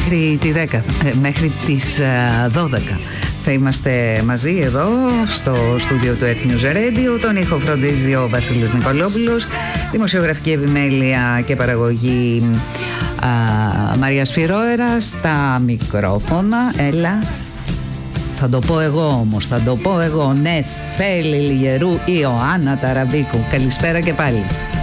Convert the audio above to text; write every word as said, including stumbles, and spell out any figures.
μέχρι, τη δέκα, ε, μέχρι τις ε, δώδεκα. Θα είμαστε μαζί εδώ στο στούντιο του Earth News Radio. Τον ήχο φροντίζει ο Βασίλης Νικολόπουλος. Δημοσιογραφική επιμέλεια και παραγωγή α, Μαρία Σφυρόερα. Στα μικρόφωνα, έλα. Θα το πω εγώ όμως, θα το πω εγώ. Ναι, Φέλη Λιγερού, Ιωάννα Ταραβίκου. Καλησπέρα και πάλι.